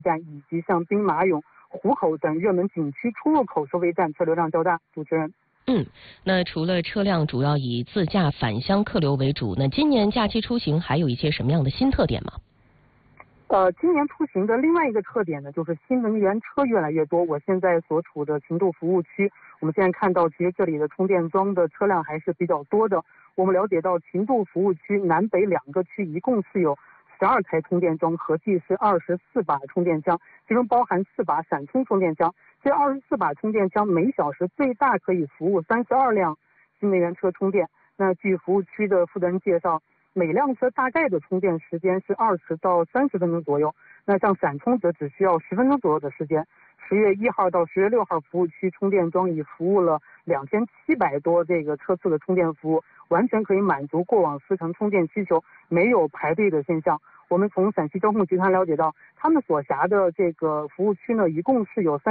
站以及像兵马俑、湖口等热门景区出入口收费站车流量较大。主持人。 那除了车辆主要以自驾返乡客流为主，那今年假期出行还有一些什么样的新特点吗？ 今年出行的另外一个特点呢，就是新能源车越来越多。我现在所处的秦度服务区，我们现在看到，其实这里的充电桩的车辆还是比较多的。我们了解到，秦度服务区南北两个区一共是有12台充电桩，合计是24把充电枪，其中包含4把闪充充电枪。这24把充电枪每小时最大可以服务32辆新能源车充电。那据服务区的负责人介绍，每辆车大概的充电时间是20到30分钟左右，那像闪充则只需要10分钟左右的时间。10月1号到10月6号，服务区充电桩已服务了2700多这个车次的充电服务，完全可以满足过往司乘充电需求，没有排队的现象。我们从陕西交通集团了解到，他们所辖的这个服务区呢，一共是有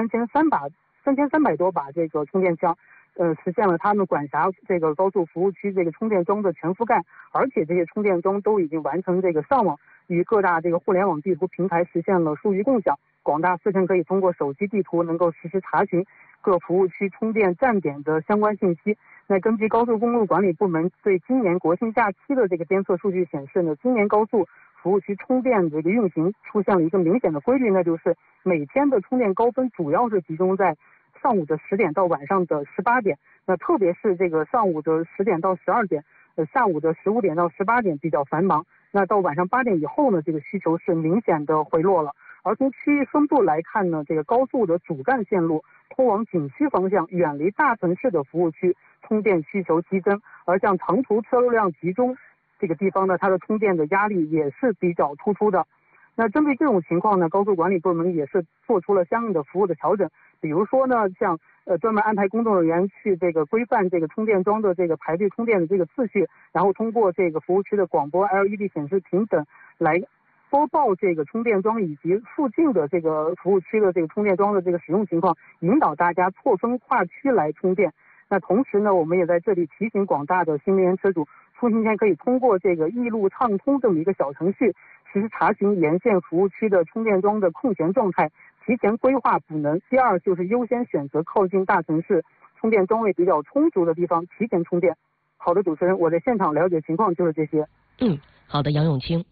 3300多把这个充电枪。实现了他们管辖这个高速服务区这个充电桩的全覆盖，而且这些充电桩都已经完成这个上网，与各大这个互联网地图平台实现了数据共享。广大司乘可以通过手机地图能够实时查询各服务区充电站点的相关信息。那根据高速公路管理部门对今年国庆假期的这个监测数据显示呢，今年高速服务区充电这个运行出现了一个明显的规律，那就是每天的充电高峰主要是集中在上午的10点到晚上的18点，那特别是这个上午的10点到12点，下午的15点到18点比较繁忙。那到晚上8点以后呢，这个需求是明显的回落了。而从区域分布来看呢，这个高速的主干线路通往景区方向，远离大城市的服务区充电需求激增，而像长途车流量集中这个地方呢，它的充电的压力也是比较突出的。那针对这种情况呢，高速管理部门也是做出了相应的服务的调整。比如说呢，像专门安排工作人员去这个规范这个充电桩的这个排队充电的这个次序，然后通过这个服务区的广播、LED 显示屏等来播报这个充电桩以及附近的这个服务区的这个充电桩的这个使用情况，引导大家错峰跨区来充电。那同时呢，我们也在这里提醒广大的新能源车主，出行前可以通过这个易路畅通这么一个小程序，实时查询沿线服务区的充电桩的空闲状态，提前规划补能。第二就是优先选择靠近大城市、充电桩位比较充足的地方提前充电。好的，主持人，我在现场了解情况就是这些。 好的，杨永清。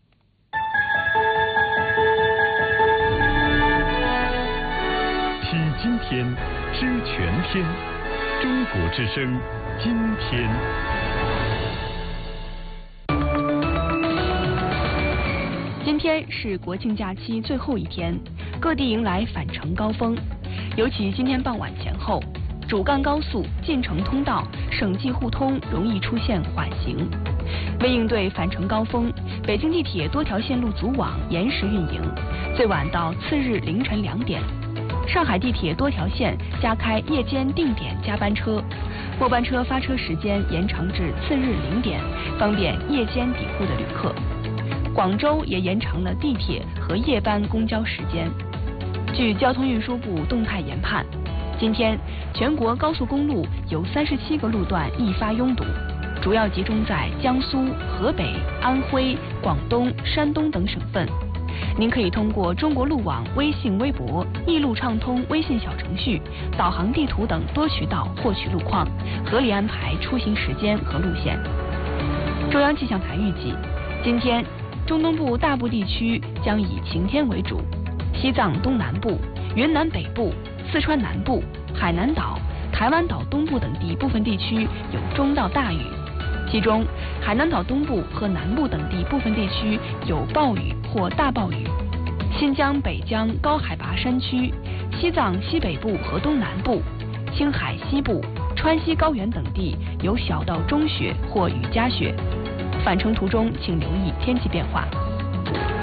听今天，知全天，中国之声，今天。 今天是国庆假期最后一天，各地迎来返程高峰。尤其今天傍晚前后，主干高速、进城通道、省际互通容易出现缓行。为应对返程高峰，北京地铁多条线路组网延时运营，最晚到次日凌晨2点。上海地铁多条线加开夜间定点加班车，末班车发车时间延长至次日0点，方便夜间抵沪的旅客。广州也延长了地铁和夜班公交时间。据交通运输部动态研判，今天全国高速公路有37个路段易发拥堵，主要集中在江苏、河北、安徽、广东、山东等省份。您可以通过中国路网微信、微博、易路畅通微信小程序、导航地图等多渠道获取路况，合理安排出行时间和路线。中央气象台预计，今天中东部大部地区将以晴天为主，西藏东南部、云南北部、四川南部、海南岛、台湾岛东部等地部分地区有中到大雨，其中海南岛东部和南部等地部分地区有暴雨或大暴雨。新疆、北疆高海拔山区、西藏西北部和东南部、青海西部、川西高原等地有小到中雪或雨夹雪。返程途中请留意天气变化。